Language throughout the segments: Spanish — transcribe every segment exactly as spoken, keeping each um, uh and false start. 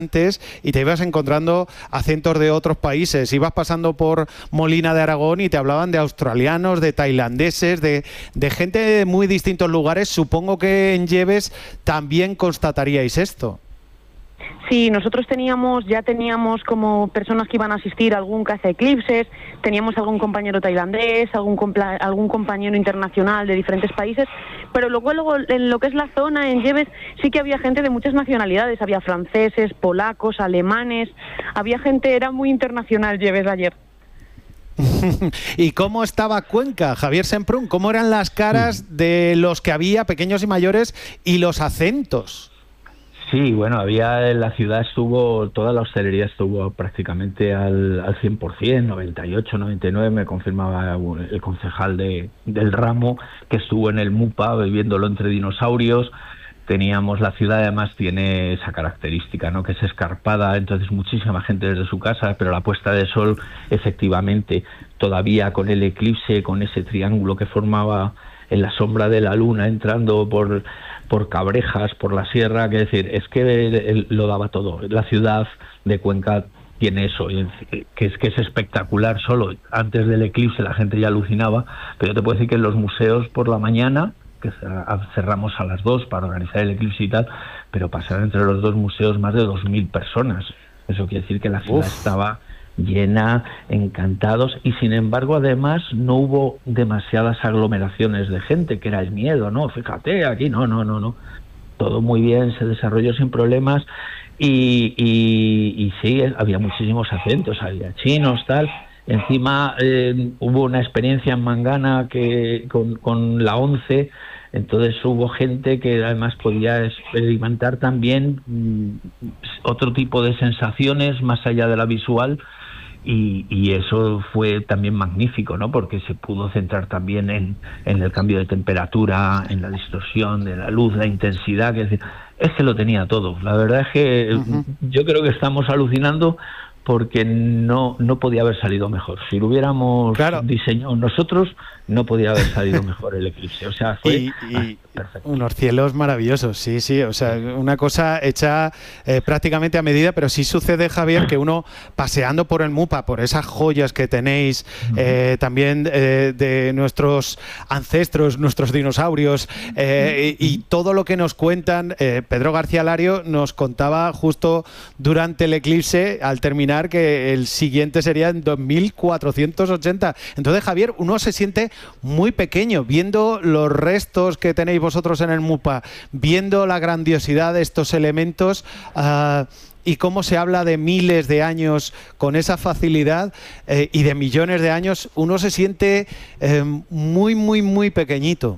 y te ibas encontrando acentos de otros países. Ibas pasando por Molina de Aragón y te hablaban de australianos, de tailandeses, de, de gente de muy distintos lugares. Supongo que en Lleves también constataríais esto. Sí, nosotros teníamos, ya teníamos como personas que iban a asistir a algún caza eclipses, teníamos algún compañero tailandés, algún, algún compañero internacional de diferentes países, pero luego, luego en lo que es la zona, en Lleves, sí que había gente de muchas nacionalidades, había franceses, polacos, alemanes, había gente, era muy internacional Lleves ayer. ¿Y cómo estaba Cuenca, Javier Semprún? ¿Cómo eran las caras de los que había, pequeños y mayores, y los acentos? Sí, bueno, había, la ciudad estuvo, toda la hostelería estuvo prácticamente al, al cien por cien, noventa y ocho, noventa y nueve, me confirmaba el concejal de, del ramo, que estuvo en el MUPA viviéndolo entre dinosaurios. Teníamos, la ciudad además tiene esa característica, ¿no?, que es escarpada, entonces muchísima gente desde su casa, pero la puesta de sol, efectivamente, todavía con el eclipse, con ese triángulo que formaba en la sombra de la luna, entrando por, por Cabrejas, por la sierra, que decir, es que lo daba todo. La ciudad de Cuenca tiene eso, que es que es espectacular. Solo antes del eclipse la gente ya alucinaba, pero yo te puedo decir que en los museos por la mañana, que cerramos a las dos para organizar el eclipse y tal, pero pasaron entre los dos museos más de dos mil personas. Eso quiere decir que la ciudad Uf. estaba llena, encantados, y sin embargo además no hubo demasiadas aglomeraciones de gente, que era el miedo, ¿no? Fíjate, aquí no, no, no, no. Todo muy bien, se desarrolló sin problemas y, y, y sí, había muchísimos acentos, había chinos, tal. Encima eh, hubo una experiencia en Mangana que con, con la ONCE, entonces hubo gente que además podía experimentar también mm, otro tipo de sensaciones más allá de la visual. Y, y eso fue también magnífico, ¿no?, porque se pudo centrar también en, en el cambio de temperatura, en la distorsión de la luz, la intensidad, que es decir, es que lo tenía todo. La verdad es que uh-huh. yo creo que estamos alucinando porque no, no podía haber salido mejor. Si lo hubiéramos claro. diseñado nosotros, no podía haber salido mejor el eclipse. O sea, fue y, y ah, perfecto. Unos cielos maravillosos, sí, sí. O sea, una cosa hecha eh, prácticamente a medida, pero sí sucede, Javier, que uno paseando por el MUPA, por esas joyas que tenéis, eh, también eh, de nuestros ancestros, nuestros dinosaurios, eh, y, y todo lo que nos cuentan, eh, Pedro García Lario nos contaba justo durante el eclipse, al terminar, que el siguiente sería en dos mil cuatrocientos ochenta. Entonces, Javier, uno se siente muy pequeño viendo los restos que tenéis vosotros en el MUPA, viendo la grandiosidad de estos elementos uh, y cómo se habla de miles de años con esa facilidad eh, y de millones de años. Uno se siente eh, muy, muy, muy pequeñito.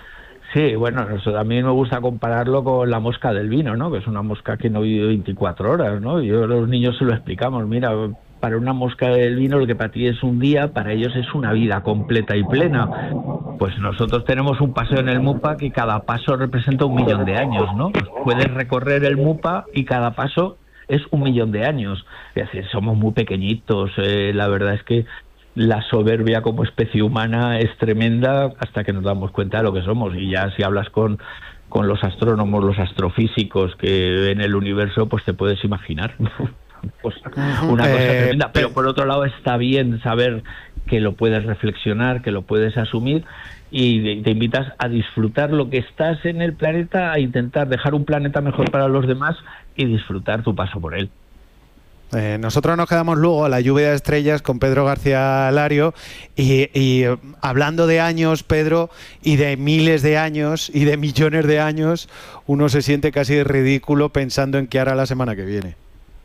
Sí, bueno, a mí me gusta compararlo con la mosca del vino, ¿no?, que es una mosca que no vive veinticuatro horas, ¿no? Y yo a los niños se lo explicamos, mira, para una mosca del vino lo que para ti es un día, para ellos es una vida completa y plena. Pues nosotros tenemos un paseo en el MUPA que cada paso representa un millón de años, ¿no? Pues puedes recorrer el MUPA y cada paso es un millón de años. Es decir, somos muy pequeñitos, eh, la verdad es que la soberbia como especie humana es tremenda hasta que nos damos cuenta de lo que somos. Y ya si hablas con, con los astrónomos, los astrofísicos que ven el universo, pues te puedes imaginar. Pues una cosa eh, tremenda. Pero por otro lado está bien saber que lo puedes reflexionar, que lo puedes asumir, y te invitas a disfrutar lo que estás en el planeta, a intentar dejar un planeta mejor para los demás y disfrutar tu paso por él. Eh, nosotros nos quedamos luego a la lluvia de estrellas con Pedro García Lario y, y eh, hablando de años, Pedro, y de miles de años y de millones de años, uno se siente casi ridículo pensando en qué hará la semana que viene.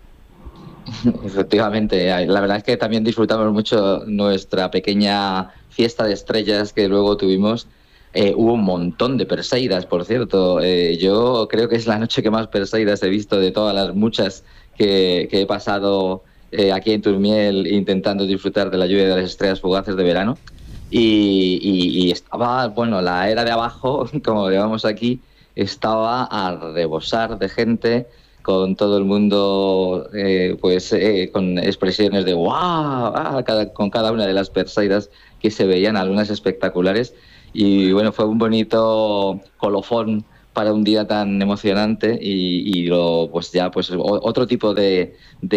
Efectivamente, la verdad es que también disfrutamos mucho nuestra pequeña fiesta de estrellas que luego tuvimos. Eh, hubo un montón de perseidas, por cierto. Eh, yo creo que es la noche que más perseidas he visto de todas las muchas que, que he pasado eh, aquí en Turmiel intentando disfrutar de la lluvia de las estrellas fugaces de verano. Y, y, y estaba, bueno, la era de abajo, como llamamos aquí, estaba a rebosar de gente, con todo el mundo eh, pues eh, con expresiones de ¡wow! Ah, cada, con cada una de las perseidas que se veían, algunas espectaculares. Y bueno, fue un bonito colofón para un día tan emocionante y, y lo, pues ya pues otro tipo de,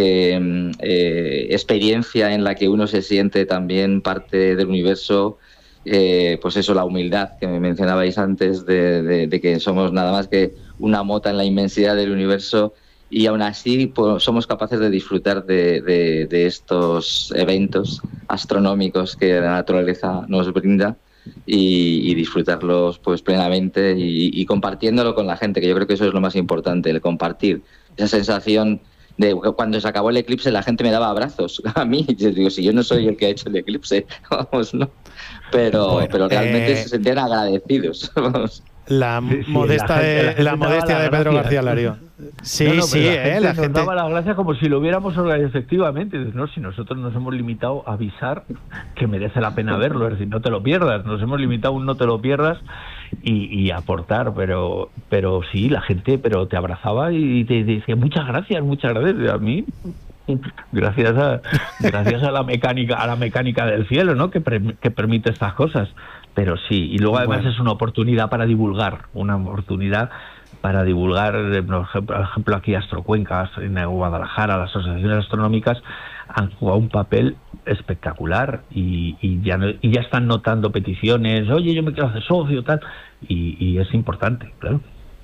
de eh, experiencia en la que uno se siente también parte del universo. Eh, pues eso, la humildad que me mencionabais antes de, de, de que somos nada más que una mota en la inmensidad del universo y aún así pues, somos capaces de disfrutar de, de, de estos eventos astronómicos que la naturaleza nos brinda y, y disfrutarlos pues plenamente y, y compartiéndolo con la gente, que yo creo que eso es lo más importante, el compartir esa sensación de cuando se acabó el eclipse la gente me daba abrazos a mí. Yo digo, si yo no soy el que ha hecho el eclipse, vamos, no. Pero, bueno, pero realmente eh, se sentían agradecidos. Vamos. La, sí, sí, modesta la, gente, de, la, la modestia de Pedro García Lario. Sí, no, no, sí, la eh, gente la nos gente daba las gracias como si lo hubiéramos organizado efectivamente. No, si nosotros nos hemos limitado a avisar que merece la pena verlo, es decir, no te lo pierdas. Nos hemos limitado a un no te lo pierdas y, y aportar, pero, pero sí, la gente, pero te abrazaba y te, te decía muchas gracias, muchas gracias. A mí, gracias a, gracias a la mecánica, a la mecánica del cielo, ¿no? Que, pre, que permite estas cosas. Pero sí, y luego además bueno. es una oportunidad para divulgar, una oportunidad para divulgar, por ejemplo, aquí Astrocuencas, en Guadalajara, las asociaciones astronómicas han jugado un papel espectacular y, y, ya, y ya están notando peticiones, oye, yo me quiero hacer socio, tal, y, y es importante, claro.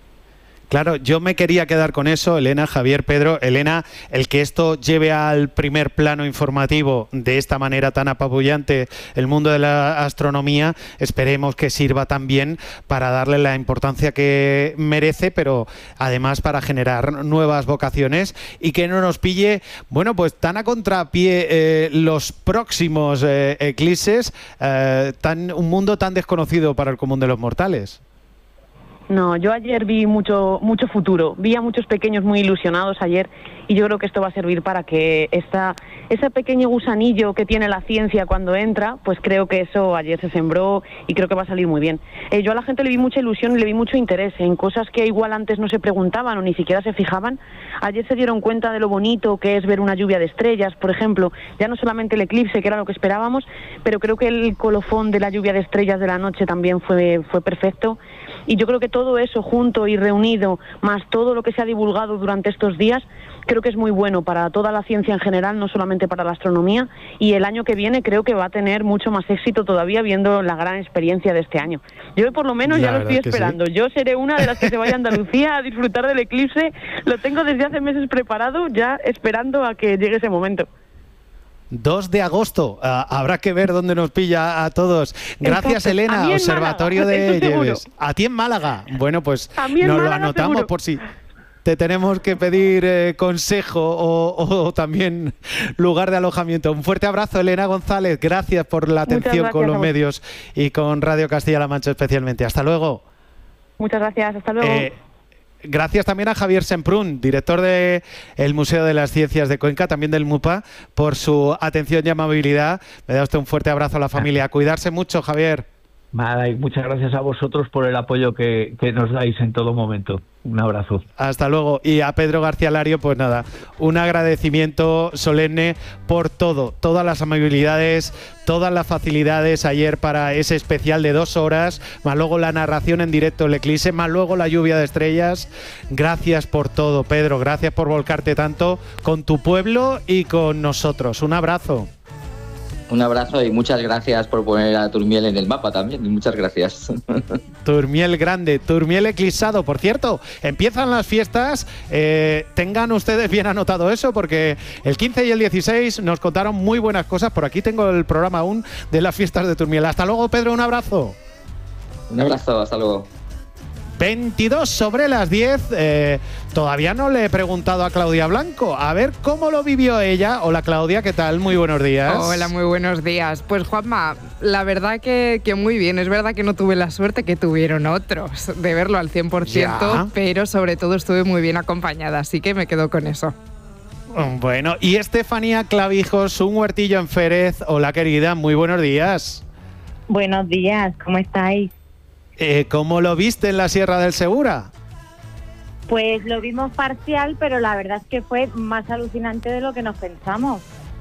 Claro, yo me quería quedar con eso, Elena, Javier, Pedro. Elena, el que esto lleve al primer plano informativo de esta manera tan apabullante el mundo de la astronomía, esperemos que sirva también para darle la importancia que merece, pero además para generar nuevas vocaciones y que no nos pille, bueno, pues tan a contrapié eh, los próximos eh, eclipses, eh, tan, un mundo tan desconocido para el común de los mortales. No, yo ayer vi mucho mucho futuro, vi a muchos pequeños muy ilusionados ayer y yo creo que esto va a servir para que esta, ese pequeño gusanillo que tiene la ciencia cuando entra, pues creo que eso ayer se sembró y creo que va a salir muy bien. Eh, yo a la gente le vi mucha ilusión y le vi mucho interés en cosas que igual antes no se preguntaban o ni siquiera se fijaban. Ayer se dieron cuenta de lo bonito que es ver una lluvia de estrellas, por ejemplo, ya no solamente el eclipse, que era lo que esperábamos, pero creo que el colofón de la lluvia de estrellas de la noche también fue, fue perfecto. Y yo creo que todo eso junto y reunido, más todo lo que se ha divulgado durante estos días, creo que es muy bueno para toda la ciencia en general, no solamente para la astronomía, y el año que viene creo que va a tener mucho más éxito todavía viendo la gran experiencia de este año. Yo por lo menos ya lo estoy esperando. Sí. Yo seré una de las que se vaya a Andalucía a disfrutar del eclipse. Lo tengo desde hace meses preparado, ya esperando a que llegue ese momento. dos de agosto, uh, habrá que ver dónde nos pilla a todos. Gracias, exacto. Elena, Observatorio Málaga, de Lleves. A ti en Málaga. Bueno, pues nos Málaga, lo anotamos seguro. Por si te tenemos que pedir eh, consejo o, o también lugar de alojamiento. Un fuerte abrazo, Elena González. Gracias por la atención con los medios y con Radio Castilla-La Mancha especialmente. Hasta luego. Muchas gracias, hasta luego. Eh, Gracias también a Javier Semprún, director del Museo de las Ciencias de Cuenca, también del MUPA, por su atención y amabilidad. Me da usted un fuerte abrazo a la familia. A cuidarse mucho, Javier. Vale, muchas gracias a vosotros por el apoyo que, que nos dais en todo momento. Un abrazo. Hasta luego. Y a Pedro García Lario, pues nada, un agradecimiento solemne por todo, todas las amabilidades, todas las facilidades ayer para ese especial de dos horas, más luego la narración en directo del eclipse, más luego la lluvia de estrellas. Gracias por todo, Pedro, gracias por volcarte tanto con tu pueblo y con nosotros. Un abrazo. Un abrazo y muchas gracias por poner a Turmiel en el mapa también. Muchas gracias. Turmiel grande, Turmiel eclipsado. Por cierto, empiezan las fiestas. Eh, tengan ustedes bien anotado eso, porque el quince y el dieciséis nos contaron muy buenas cosas. Por aquí tengo el programa aún de las fiestas de Turmiel. Hasta luego, Pedro, un abrazo. Un abrazo, hasta luego. veintidós sobre las diez. Eh, todavía no le he preguntado a Claudia Blanco. A ver cómo lo vivió ella. Hola, Claudia, ¿qué tal? Muy buenos días. Hola, muy buenos días. Pues, Juanma, la verdad que, que muy bien. Es verdad que no tuve la suerte que tuvieron otros de verlo al cien por ciento, ya. Pero sobre todo estuve muy bien acompañada, así que me quedo con eso. Bueno, y Estefanía Clavijos, un huertillo en Férez. Hola, querida, muy buenos días. Buenos días, ¿cómo estáis? Eh, ¿Cómo lo viste en la Sierra del Segura? Pues lo vimos parcial, pero la verdad es que fue más alucinante de lo que nos pensamos.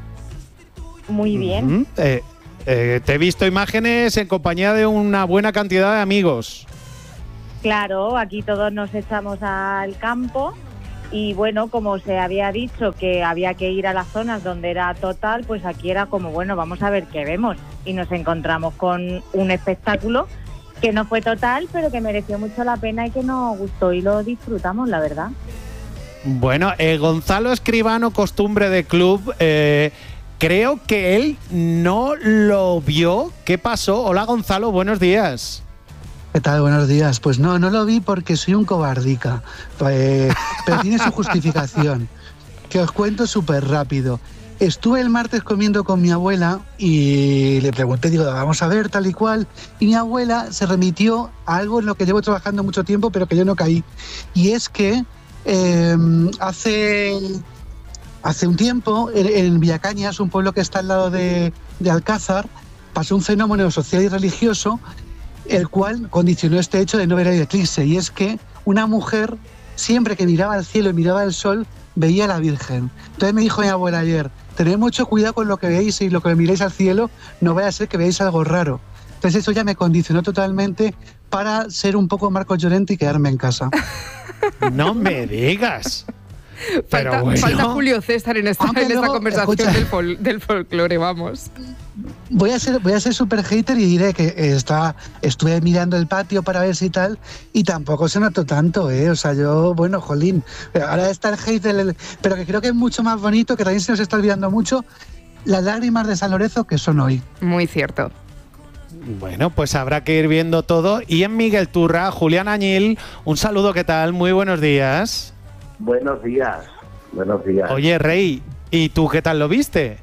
Muy bien. Uh-huh. eh, eh, te he visto imágenes en compañía de una buena cantidad de amigos. Claro, aquí todos nos echamos al campo y bueno, como se había dicho que había que ir a las zonas donde era total, pues aquí era como, bueno, vamos a ver qué vemos. Y nos encontramos con un espectáculo que no fue total, pero que mereció mucho la pena y que nos gustó y lo disfrutamos, la verdad. Bueno, eh, Gonzalo Escribano, costumbre de club, eh, creo que él no lo vio. ¿Qué pasó? Hola Gonzalo, buenos días. ¿Qué tal? Buenos días. Pues no, no lo vi porque soy un cobardica, eh, pero tiene su justificación, que os cuento súper rápido. Estuve el martes comiendo con mi abuela y le pregunté, digo, vamos a ver tal y cual, y mi abuela se remitió a algo en lo que llevo trabajando mucho tiempo, pero que yo no caí, y es que eh, hace, hace un tiempo en, en Villacañas, un pueblo que está al lado de, de Alcázar, pasó un fenómeno social y religioso el cual condicionó este hecho de no ver el eclipse, y es que una mujer, siempre que miraba al cielo y miraba al sol, veía a la Virgen. Entonces me dijo mi abuela ayer, tened mucho cuidado con lo que veis y lo que miréis al cielo, no vaya a ser que veáis algo raro. Entonces eso ya me condicionó totalmente para ser un poco Marcos Llorente y quedarme en casa. No me digas. Pero falta, bueno. falta Julio César en esta, en esta luego, conversación escucha, del, fol, del folclore, vamos. Voy a ser voy a ser súper hater y diré que está, estuve mirando el patio para ver si tal, y tampoco se notó tanto, ¿eh? O sea, yo, bueno, jolín, ahora está el hate, del, pero que creo que es mucho más bonito, que también se nos está olvidando mucho, las lágrimas de San Lorenzo que son hoy. Muy cierto. Bueno, pues habrá que ir viendo todo. Y en Miguel Turra, Julián Añil, un saludo, ¿qué tal? Muy buenos días. Buenos días, buenos días. Oye, Rey, ¿y tú qué tal lo viste?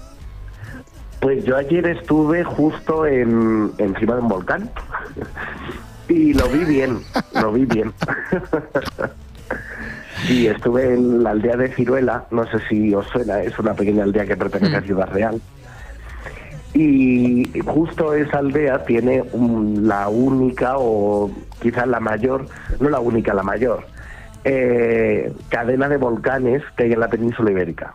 Pues yo ayer estuve justo en, encima de un volcán y lo vi bien, lo vi bien. Sí, estuve en la aldea de Ciruela, no sé si os suena, es una pequeña aldea que pertenece a Ciudad Real. Y justo esa aldea tiene un, la única, o quizás la mayor, no la única, la mayor, eh, cadena de volcanes que hay en la península ibérica.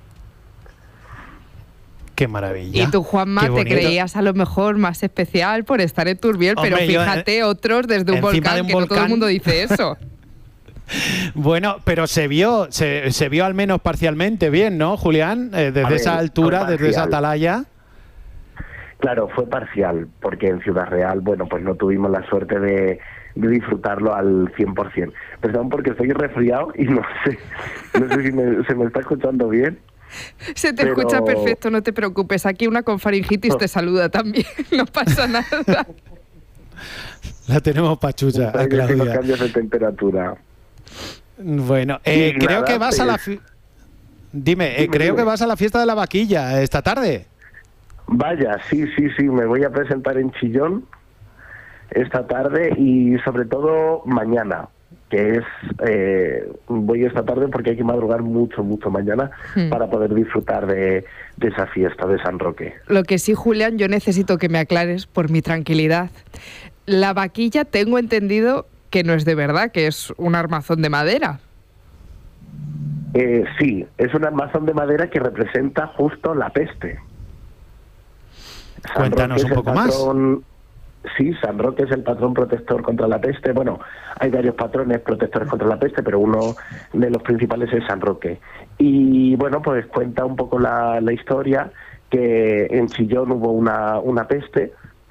Qué maravilla. Y tú, Juanma, te creías a lo mejor más especial por estar en Turbiel, pero Hombre, fíjate, yo, otros desde un volcán, de un que volcán... no todo el mundo dice eso. Bueno, pero se vio, se, se vio al menos parcialmente bien, ¿no, Julián? Eh, desde ver, esa altura, desde esa atalaya. Claro, fue parcial, porque en Ciudad Real, bueno, pues no tuvimos la suerte de, de disfrutarlo al cien por ciento. Perdón, porque estoy resfriado y no sé, no sé si me, se me está escuchando bien. Se te pero... escucha perfecto, no te preocupes. Aquí una con faringitis oh. te saluda también, no pasa nada. La tenemos pachucha a Claudia. Los cambios de temperatura. Bueno, eh, creo nada, que vas a la... Fi... Dime, eh, dime, creo dime. que vas a la fiesta de la vaquilla esta tarde. Vaya, sí, sí, sí, me voy a presentar en Chillón esta tarde y sobre todo mañana, que es, eh, voy esta tarde porque hay que madrugar mucho, mucho mañana hmm. para poder disfrutar de, de esa fiesta de San Roque. Lo que sí, Julián, yo necesito que me aclares por mi tranquilidad. La vaquilla tengo entendido que no es de verdad, que es un armazón de madera. Eh, sí, es un armazón de madera que representa justo la peste. San Cuéntanos un poco patrón, más. Sí, San Roque es el patrón protector contra la peste. Bueno, hay varios patrones protectores contra la peste, pero uno de los principales es San Roque. Y bueno, pues cuenta un poco la, la historia, que en Chillón hubo una, una peste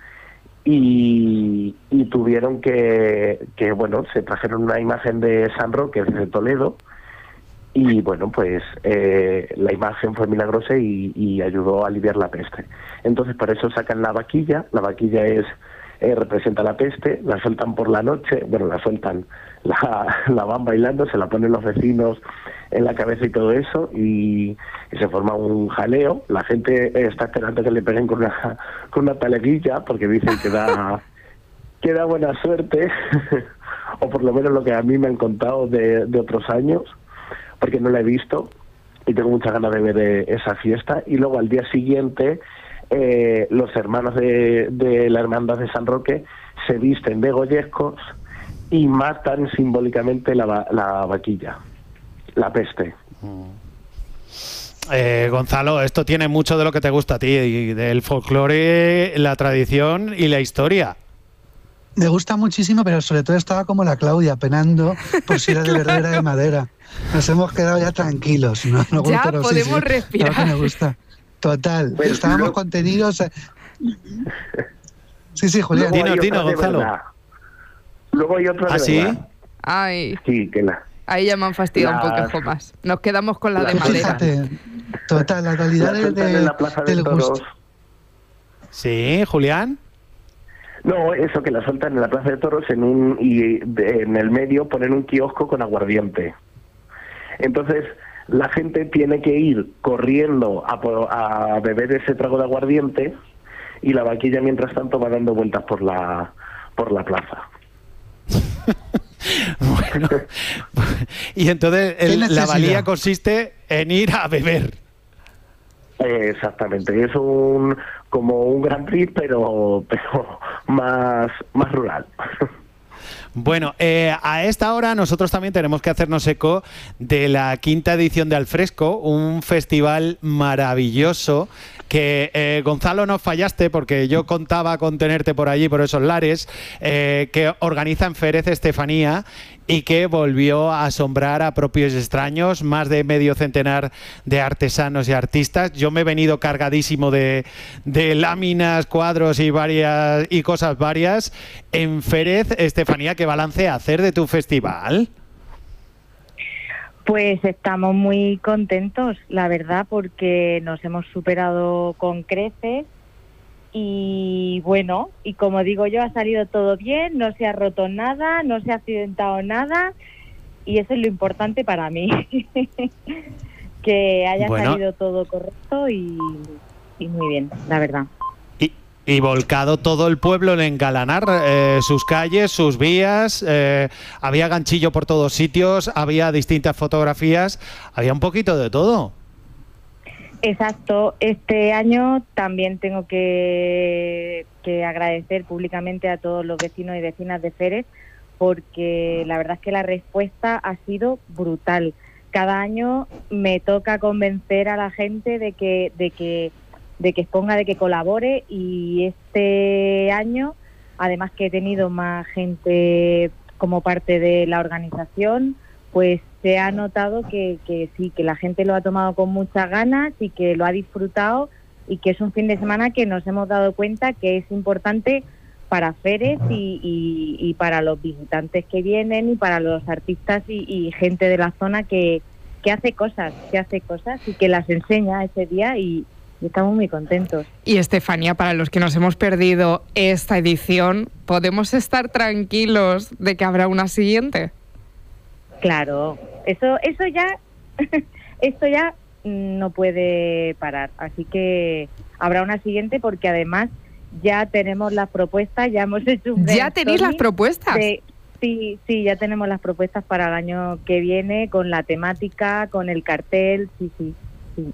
y, y tuvieron que, que, bueno, se trajeron una imagen de San Roque desde Toledo. Y bueno, pues eh, la imagen fue milagrosa y, y ayudó a aliviar la peste. Entonces por eso sacan la vaquilla. La vaquilla es eh, representa la peste, la sueltan por la noche, bueno, la sueltan, la, la van bailando, se la ponen los vecinos en la cabeza y todo eso, y, y se forma un jaleo. La gente está esperando que le peguen con una, con una taleguilla, porque dicen que da, que da buena suerte, o por lo menos lo que a mí me han contado de, de otros años, porque no la he visto y tengo muchas ganas de ver eh, esa fiesta. Y luego al día siguiente eh, los hermanos de, de la hermandad de San Roque se visten de goyescos y matan simbólicamente la, la vaquilla, la peste. Eh, Gonzalo, esto tiene mucho de lo que te gusta a ti, del folclore, la tradición y la historia. Me gusta muchísimo, pero sobre todo estaba como la Claudia, penando por si era de verdad era de madera. Nos hemos quedado ya tranquilos. ¿No? No ya gusta, podemos sí, sí, respirar. Claro que me gusta. Total. Pues estábamos lo... contenidos. Sí, sí, Julián. Tino, Tino, Gonzalo. Luego hay otra de ¿Ah, sí? verdad. Ay. Sí, que la... Ahí ya me han fastidiado Las... un poco más. Nos quedamos con la, la de madera. Fíjate, total, la calidad la de, de, la plaza del de gusto. Sí, Julián. No, eso que la sueltan en la Plaza de Toros en un y de, en el medio ponen un kiosco con aguardiente. Entonces la gente tiene que ir corriendo a, a beber ese trago de aguardiente y la vaquilla mientras tanto va dando vueltas por la por la plaza. Bueno, y entonces el, la valía consiste en ir a beber. Exactamente, es un como un Grand Prix, pero pero más más rural. Bueno, eh, a esta hora nosotros también tenemos que hacernos eco de la quinta edición de Alfresco, un festival maravilloso que, eh, Gonzalo, no fallaste porque yo contaba con tenerte por allí, por esos lares, eh, que organiza en Férez Estefanía y que volvió a asombrar a propios y extraños, más de medio centenar de artesanos y artistas. Yo me he venido cargadísimo de, de láminas, cuadros y varias y cosas varias. En Férez Estefanía, ¿qué balance hacer de tu festival? Pues estamos muy contentos, la verdad, porque nos hemos superado con creces y bueno, y como digo yo, ha salido todo bien, no se ha roto nada, no se ha accidentado nada y eso es lo importante para mí, que haya bueno. salido todo correcto y, y muy bien, la verdad. Y volcado todo el pueblo en engalanar eh, sus calles, sus vías, eh, había ganchillo por todos sitios, había distintas fotografías, había un poquito de todo. Exacto, este año también tengo que, que agradecer públicamente a todos los vecinos y vecinas de Férez, porque la verdad es que la respuesta ha sido brutal. Cada año me toca convencer a la gente de que... de que de que exponga, de que colabore y este año, además que he tenido más gente como parte de la organización, pues se ha notado que, que sí, que la gente lo ha tomado con muchas ganas y que lo ha disfrutado y que es un fin de semana que nos hemos dado cuenta que es importante para Férez y, y, y para los visitantes que vienen y para los artistas y, y gente de la zona que, que hace cosas, que hace cosas y que las enseña ese día y Y estamos muy contentos. Y Estefanía, para los que nos hemos perdido esta edición, ¿podemos estar tranquilos de que habrá una siguiente? Claro, eso, eso ya, esto ya no puede parar. Así que habrá una siguiente porque además ya tenemos las propuestas, ya hemos hecho un... ¿Ya tenéis las propuestas? De, sí, sí, ya tenemos las propuestas para el año que viene, con la temática, con el cartel, sí, sí, sí.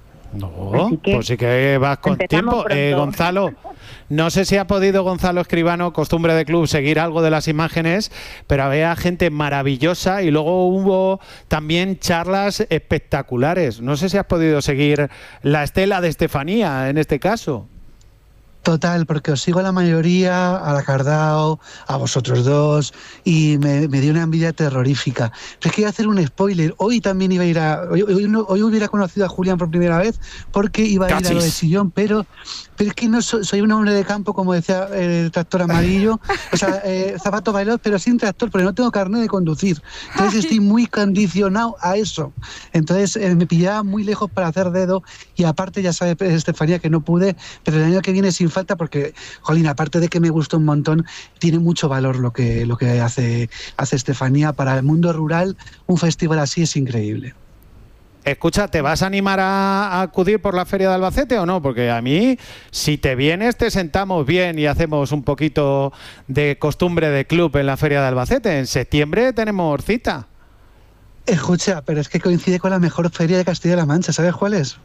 No, pues sí que vas con tiempo. Eh, Gonzalo, no sé si ha podido Gonzalo Escribano, costumbre de club, seguir algo de las imágenes, pero había gente maravillosa y luego hubo también charlas espectaculares. No sé si has podido seguir la estela de Estefanía en este caso. Total, porque os sigo a la mayoría, a la Cardao, a vosotros dos, y me, me dio una envidia terrorífica. Pero es que iba a hacer un spoiler. Hoy también iba a ir a... Hoy, hoy, no, hoy hubiera conocido a Julián por primera vez, porque iba a ir a lo de Sillón, pero, pero es que no soy, soy un hombre de campo, como decía el tractor amarillo, o sea, eh, zapato veloz, pero sin tractor, porque no tengo carnet de conducir. Entonces estoy muy condicionado a eso. Entonces eh, me pillaba muy lejos para hacer dedo, y aparte ya sabe Estefanía que no pude, pero el año que viene sin falta porque, jolín, aparte de que me gusta un montón, tiene mucho valor lo que, lo que hace, hace Estefanía para el mundo rural. Un festival así es increíble. Escucha, ¿te vas a animar a, a acudir por la Feria de Albacete o no? Porque a mí, si te vienes, te sentamos bien y hacemos un poquito de costumbre de club en la Feria de Albacete. En septiembre tenemos cita. Escucha, pero es que coincide con la mejor feria de Castilla-La Mancha. ¿Sabes cuál es?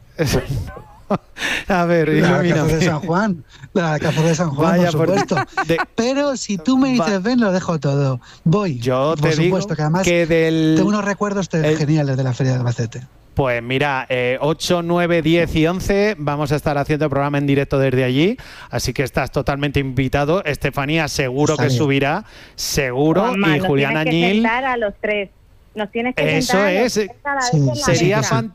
A ver, la Cazor de San Juan, la Cazor de San Juan, Vaya, por supuesto. Por... De... Pero si tú me dices, ven, lo dejo todo. Voy. Yo por te supuesto, digo que además que del... tengo unos recuerdos el... geniales de la Feria de Albacete. Pues mira, eh, ocho, nueve, diez y once vamos a estar haciendo el programa en directo desde allí, así que estás totalmente invitado. Estefanía seguro que subirá, seguro, Juanma, y nos Julián tienes que Añil. sentar a los tres. Nos tienes que Eso sentar a los es, tres a la vez sí, en la sería mesa. fan